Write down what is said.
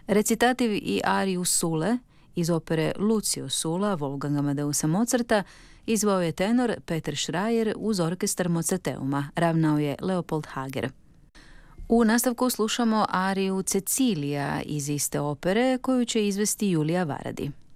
Recitativ i ariju Sule iz opere Lucio Sula Wolfganga Amadeusa Mozarta izveo je tenor Peter Schreier uz orkestar Mozarteuma, ravnao je Leopold Hager. U nastavku slušamo ariju Cecilija iz iste opere koju će izvesti Julija Varadi.